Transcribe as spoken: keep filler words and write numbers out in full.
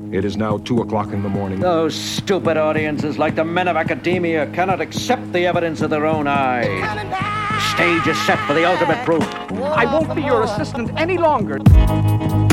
It is now two o'clock in the morning. Those stupid audiences, like the men of academia, cannot accept the evidence of their own eyes. The stage is set for the ultimate proof. I won't be your assistant any longer.